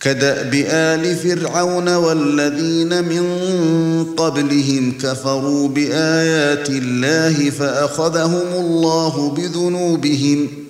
كدأب آل فرعون والذين من قبلهم كفروا بآيات الله فأخذهم الله بذنوبهم